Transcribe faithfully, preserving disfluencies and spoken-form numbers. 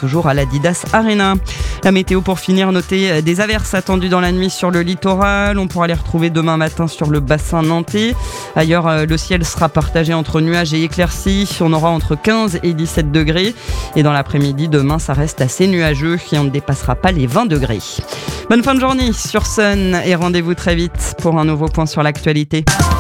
toujours à l'Adidas Arena. La météo pour finir, notez des averses attendues dans la nuit sur le littoral. On pourra les retrouver demain matin sur le bassin nantais. Ailleurs, le ciel sera partagé entre nuages et éclaircies. On aura entre quinze et dix-sept degrés. Et dans l'après-midi, demain, ça reste assez nuageux et on ne dépassera pas les vingt degrés. Bonne fin de journée sur Sun et rendez-vous très vite pour un nouveau point sur l'actualité.